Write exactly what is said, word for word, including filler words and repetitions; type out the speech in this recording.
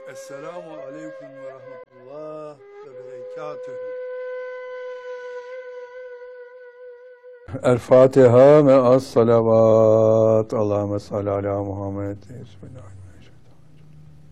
Esselamu aleyküm ve rahmetullah ve berekatühü. El Fatiha ve as salavat. Allahümme salli ala Muhammed. Bismillahirrahmanirrahim.